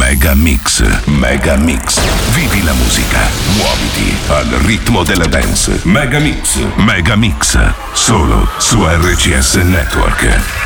Mega Mix, Mega Mix. Vivi la musica, muoviti al ritmo della dance. Mega Mix, Mega Mix. Solo su RCS Network.